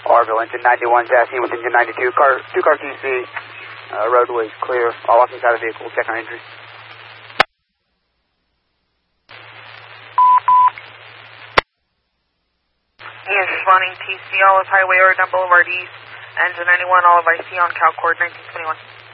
Orville, engine 91, passing with engine 92, two-car TC, roadway is clear, all off inside of the vehicle, check on entry. Yes, responding TC, Olive Highway, Oregon Boulevard East, engine 91, Olive IC on Cal Cord 1921.